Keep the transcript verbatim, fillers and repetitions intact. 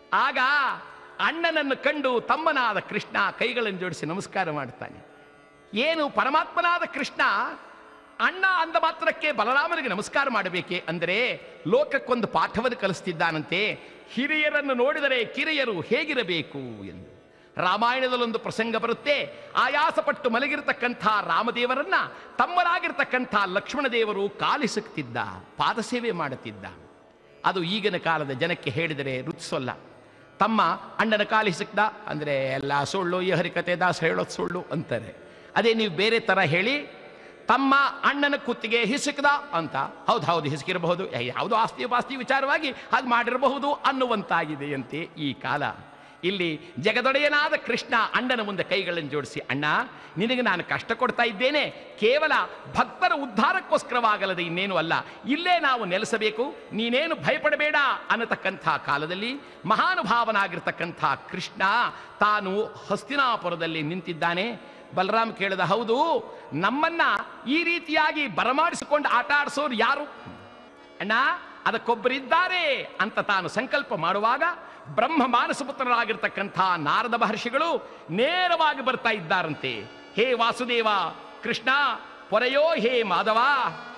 ಆಗ ಅಣ್ಣನನ್ನು ಕಂಡು ತಮ್ಮನಾದ ಕೃಷ್ಣ ಕೈಗಳನ್ನು ಜೋಡಿಸಿ ನಮಸ್ಕಾರ ಮಾಡ್ತಾನೆ. ಏನು ಪರಮಾತ್ಮನಾದ ಕೃಷ್ಣ ಅಣ್ಣ ಅಂದ ಮಾತ್ರಕ್ಕೆ ಬಲರಾಮನಿಗೆ ನಮಸ್ಕಾರ ಮಾಡಬೇಕೆ ಅಂದರೆ ಲೋಕಕ್ಕೊಂದು ಪಾಠವನ್ನು ಕಲಿಸ್ತಿದ್ದಾನಂತೆ. ಹಿರಿಯರನ್ನು ನೋಡಿದರೆ ಕಿರಿಯರು ಹೇಗಿರಬೇಕು ಎಂದು. ರಾಮಾಯಣದಲ್ಲೊಂದು ಪ್ರಸಂಗ ಬರುತ್ತೆ. ಆಯಾಸಪಟ್ಟು ಮಲಗಿರತಕ್ಕಂಥ ರಾಮದೇವರನ್ನ ತಮ್ಮರಾಗಿರ್ತಕ್ಕಂಥ ಲಕ್ಷ್ಮಣದೇವರು ಕಾಲಿಸುತ್ತಿದ್ದ, ಪಾದಸೇವೆ ಮಾಡುತ್ತಿದ್ದ. ಅದು ಈಗಿನ ಕಾಲದ ಜನಕ್ಕೆ ಹೇಳಿದರೆ ರುಚಿಸೋಲ್ಲ. ತಮ್ಮ ಅಣ್ಣನ ಕಾಲಿಸಿಕ್ದ ಅಂದರೆ ಎಲ್ಲ ಸುಳ್ಳು, ಈ ಹರಿಕತೆ ದಾಸ ಹೇಳೋದು ಸುಳ್ಳು ಅಂತಾರೆ. ಅದೇ ನೀವು ಬೇರೆ ಥರ ಹೇಳಿ, ತಮ್ಮ ಅಣ್ಣನ ಕುತ್ತಿಗೆ ಹಿಸುಕ್ದ ಅಂತ, ಹೌದು ಹೌದು ಹಿಸುಕಿರಬಹುದು, ಯಾವುದೋ ಆಸ್ತಿ ಪಾಸ್ತಿ ವಿಚಾರವಾಗಿ ಹಾಗೆ ಮಾಡಿರಬಹುದು ಅನ್ನುವಂತಾಗಿದೆಯಂತೆ ಈ ಕಾಲ. ಇಲ್ಲಿ ಜಗದೊಡೆಯನಾದ ಕೃಷ್ಣ ಅಣ್ಣನ ಮುಂದೆ ಕೈಗಳನ್ನು ಜೋಡಿಸಿ, ಅಣ್ಣ ನಿನಗೆ ನಾನು ಕಷ್ಟ ಕೊಡ್ತಾ ಇದ್ದೇನೆ, ಕೇವಲ ಭಕ್ತರ ಉದ್ಧಾರಕ್ಕೋಸ್ಕರವಾಗಲದೆ ಇನ್ನೇನು ಅಲ್ಲ, ಇಲ್ಲೇ ನಾವು ನೆಲೆಸಬೇಕು, ನೀನೇನು ಭಯಪಡಬೇಡ ಅನ್ನತಕ್ಕಂಥ ಕಾಲದಲ್ಲಿ ಮಹಾನುಭಾವನಾಗಿರ್ತಕ್ಕಂಥ ಕೃಷ್ಣ ತಾನು ಹಸ್ತಿನಾಪುರದಲ್ಲಿ ನಿಂತಿದ್ದಾನೆ. ಬಲರಾಮ್ ಕೇಳಿದ, ಹೌದು ನಮ್ಮನ್ನ ಈ ರೀತಿಯಾಗಿ ಬರಮಾಡಿಸಿಕೊಂಡು ಆಟ ಆಡಿಸೋರು ಯಾರು ಅಣ್ಣ? ಅದಕ್ಕೊಬ್ಬರಿದ್ದಾರೆ ಅಂತ ತಾನು ಸಂಕಲ್ಪ ಮಾಡುವಾಗ ಬ್ರಹ್ಮ ಮಾನಸಪುತ್ರರಾಗಿರ್ತಕ್ಕಂಥ ನಾರದ ಮಹರ್ಷಿಗಳು ನೇರವಾಗಿ ಬರ್ತಾ ಇದ್ದಾರಂತೆ. ಹೇ ವಾಸುದೇವ ಕೃಷ್ಣ ಪೊರೆಯೋ ಹೇ ಮಾಧವ